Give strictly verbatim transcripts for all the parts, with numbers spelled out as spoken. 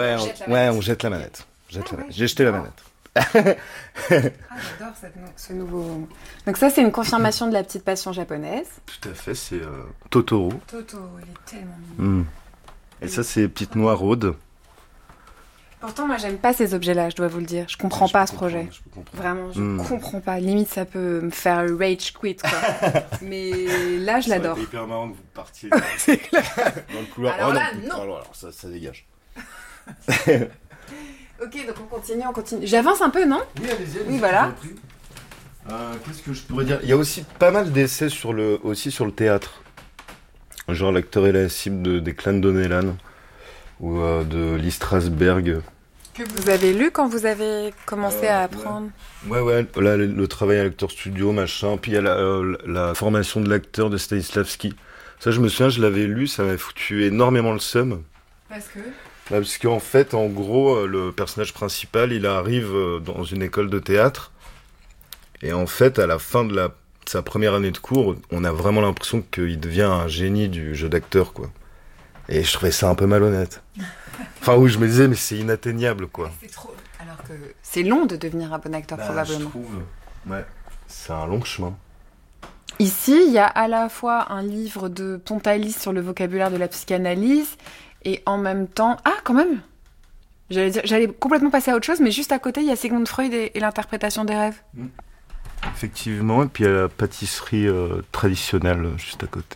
Ouais, on on, jette la ouais, manette. on jette la manette. Jette Ah la ouais, manette. J'ai jeté la manette. Ah, j'adore cette, ce nouveau... Donc ça, c'est une confirmation de la petite passion japonaise. Tout à fait, c'est euh, Totoro. Toto, il est tellement mignon. Mm. Et ça, c'est Petite Noiraude. Pourtant, moi, j'aime pas ces objets-là, je dois vous le dire. Je comprends Je pas peux ce comprendre, projet. je peux comprendre. Vraiment, je Mm. comprends pas. Limite, ça peut me faire rage quit, quoi. Mais là, je l'adore. C'est hyper marrant que vous partiez dans, C'est clair. dans le couloir. Alors oh, là, non. non. Alors, alors, ça, ça dégage. Ok, donc on continue, on continue. J'avance un peu, non? Oui, allez-y, allez-y. Oui, voilà. je vous en prie. Euh, Qu'est-ce que je pourrais dire? Il y a aussi pas mal d'essais sur le, aussi sur le théâtre. Genre L'acteur et la cible de, des Clans Donnellan ou euh, de Lee Strasberg. Que vous avez lu quand vous avez commencé Euh, à apprendre? Ouais, ouais, là, le, le travail à l'acteur studio, machin. Puis il y a la, euh, la formation de l'acteur de Stanislavski. Ça, je me souviens, je l'avais lu, ça m'a foutu énormément le seum. Parce que? Bah, parce qu'en fait, en gros, euh, le personnage principal, il arrive euh, dans une école de théâtre. Et en fait, à la fin de, la, de sa première année de cours, on a vraiment l'impression qu'il devient un génie du jeu d'acteur, quoi. Et je trouvais ça un peu malhonnête. Enfin, oui, je me disais, mais c'est inatteignable, quoi. C'est trop. Alors que c'est long de devenir un bon acteur, Bah, probablement. Je trouve, ouais, c'est un long chemin. Ici, il y a à la fois un livre de Pontalis sur le vocabulaire de la psychanalyse et en même temps... Ah, quand même! J'allais dire, j'allais complètement passer à autre chose, mais juste à côté, il y a Sigmund Freud et, et l'interprétation des rêves. Effectivement, et puis il y a la pâtisserie euh, traditionnelle euh, juste à côté.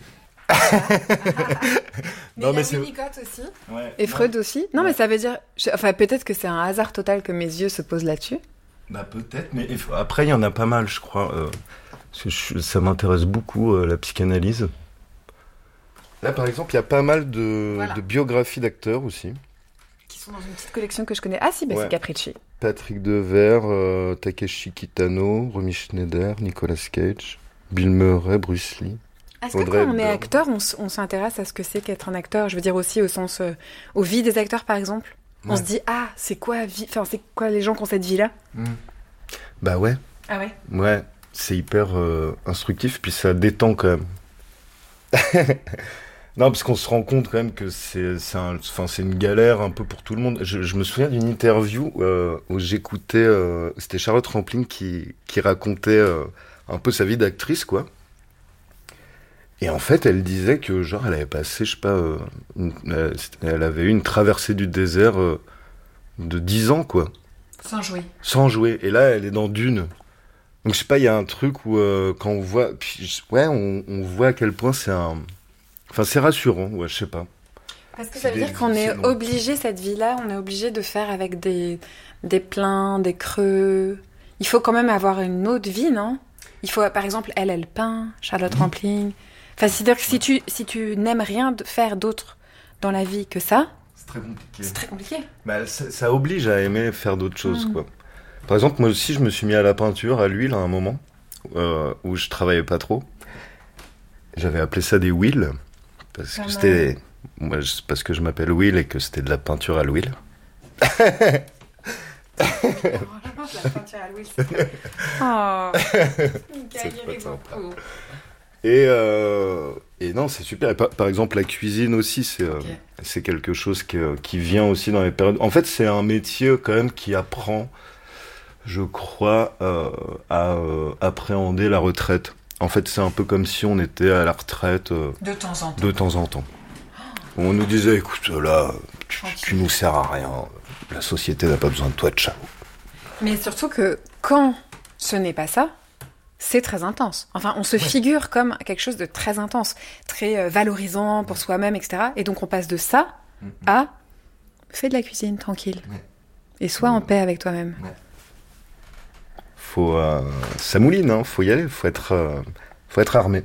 Mais Non, il y mais a c'est- Winnicott aussi. Ouais, Et Freud aussi. Non, Ouais. mais ça veut dire... je- Enfin, peut-être que c'est un hasard total que mes yeux se posent là-dessus. Bah peut-être, mais il faut- après il y en a pas mal, je crois. euh, parce que je- ça m'intéresse beaucoup, euh, la psychanalyse. Là, par exemple, il y a pas mal de, Voilà. de biographies d'acteurs aussi. Qui sont dans une petite collection que je connais. Ah si, bah Ouais. c'est Capricci. Patrick Devers, euh, Takeshi Kitano, Romy Schneider, Nicolas Cage, Bill Murray, Bruce Lee. Est-ce que Audrey quand on est Hepburn. acteur, on, s- on s'intéresse à ce que c'est qu'être un acteur? Je veux dire aussi au sens... euh, aux vies des acteurs, par exemple. On Ouais. se dit, ah, c'est quoi, vie... enfin, c'est quoi les gens qui ont cette vie-là? Bah ouais, Ah ouais. ouais, c'est hyper euh, instructif, puis ça détend quand même. Non, parce qu'on se rend compte quand même que c'est c'est un, enfin, c'est une galère un peu pour tout le monde. Je, je me souviens d'une interview euh, où j'écoutais, euh, c'était Charlotte Rampling qui, qui racontait euh, un peu sa vie d'actrice, quoi. Et en fait, elle disait que, genre, elle avait passé, je sais pas, euh, une- elle, elle avait eu une traversée du désert euh, de dix ans, quoi, Sans jouer. sans jouer. Et là, elle est dans Dune. Donc, je sais pas, il y a un truc où, euh, quand on voit, puis, je- ouais, on, on voit à quel point c'est un... Enfin, c'est rassurant, ouais, je sais pas. Parce que C'est ça veut des- dire qu'on c'est est long. obligé, cette vie-là, on est obligé de faire avec des, des pleins, des creux. Il faut quand même avoir une autre vie, non? Il faut, par exemple, elle, elle peint, Charlotte Mhm. Rampling. Enfin, c'est-à-dire que si tu, si tu n'aimes rien de faire d'autre dans la vie que ça, C'est très compliqué. c'est très compliqué. Bah, ça, ça oblige à aimer faire d'autres choses, Mm. quoi. Par exemple, moi aussi, je me suis mis à la peinture, à l'huile, à un moment, euh, où je travaillais pas trop. J'avais appelé ça des wheels, parce Pas que mal. c'était... Moi, je- parce que je m'appelle Will et que c'était de la peinture à l'huile. La peinture à l'huile, c'est... Oh, C'est pas sympa. Et, euh, et non, c'est super. Et par, par exemple, la cuisine aussi, c'est euh, Ok. c'est quelque chose qui, euh, qui vient aussi dans les périodes. En fait, c'est un métier quand même qui apprend, je crois, euh, à euh, appréhender la retraite. En fait, c'est un peu comme si on était à la retraite euh, De temps en temps. de temps en temps. On nous disait, écoute, là, tu, Tranquille. tu nous sers à rien. La société n'a pas besoin de toi, ciao. Mais surtout que quand ce n'est pas ça, c'est très intense. Enfin, on se figure comme quelque chose de très intense, très euh, valorisant pour soi-même, et cetera. Et donc on passe de ça à fais de la cuisine tranquille. Ouais. Et sois en paix avec toi-même. Faut, euh, ça mouline, hein, faut y aller, faut être, euh, faut être armé.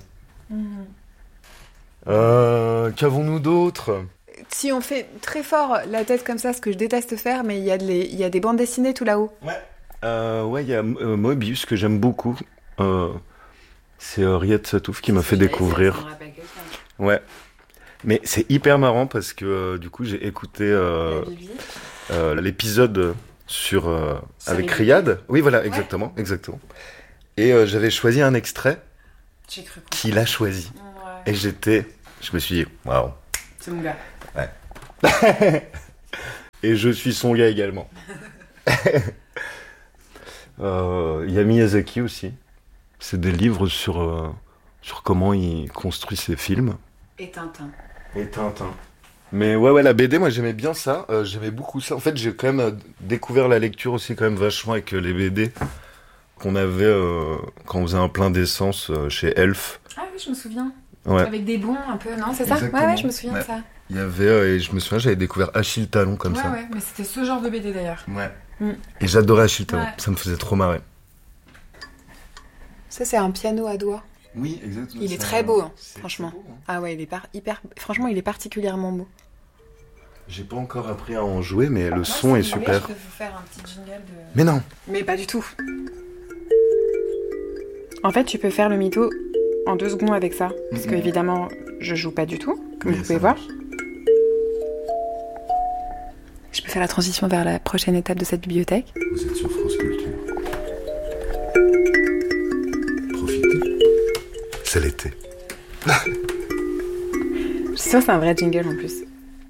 Euh, qu'avons-nous d'autre? Si on fait très fort la tête comme ça, ce que je déteste faire, mais il y a, de les- il y a des bandes dessinées tout là-haut. Ouais. Euh, ouais, il y a euh, Moebius que j'aime beaucoup. Euh, c'est euh, Riyad Satouf qui m'a fait découvrir. Ouais. Mais c'est hyper marrant parce que euh, du coup j'ai écouté euh, euh, l'épisode sur euh, Sur avec les Riyad. Oui, voilà, exactement, exactement. Et euh, j'avais choisi un extrait J'ai cru. qu'il a choisi. Ouais. Et j'étais, je me suis dit, waouh. C'est mon gars. Et je suis son gars également. Euh, Il y a Miyazaki aussi. C'est des livres sur, euh, sur comment il construit ses films. Et Tintin. Et Tintin. Mais ouais, ouais, la B D, moi j'aimais bien ça. Euh, j'aimais beaucoup ça. En fait, j'ai quand même euh, découvert la lecture aussi quand même vachement avec euh, les B D qu'on avait euh, quand on faisait un plein d'essence euh, chez Elf. Ah oui, je me souviens. Ouais. Avec des bons un peu, non, c'est ça? Exactement. Ouais, ouais, je me souviens Ouais. de ça. Il y avait, euh, et je me souviens, j'avais découvert Achille Talon comme Ouais, ça. ouais, mais c'était ce genre de B D d'ailleurs. Ouais. Mm. Et j'adorais Achille Talon. Ouais. Ça me faisait trop marrer. Ça, c'est un piano à doigts. Oui, exactement. Il est C'est très un- beau, hein, c'est- franchement. c'est beau, hein. Ah ouais, il est par... hyper... Franchement, il est particulièrement beau. J'ai pas encore appris à en jouer, mais le Moi, son si est vous voulez, super. je peux vous faire un petit jingle de... Mais non. Mais pas du tout. En fait, tu peux faire le mytho en deux secondes avec ça. Parce que, Mhm. évidemment, je joue pas du tout, comme Oui, vous ça pouvez voir. marche. Je peux faire la transition vers la prochaine étape de cette bibliothèque. Vous êtes sur France Culture. Profitez. C'est l'été. Je suis sûre que c'est un vrai jingle en plus.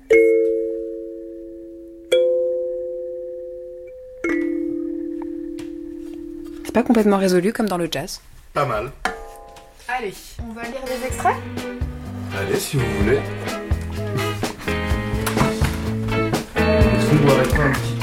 C'est pas complètement résolu comme dans le jazz. Pas mal. Allez, on va lire des extraits. Allez, si vous voulez. Est-ce qu'on boirait pas un petit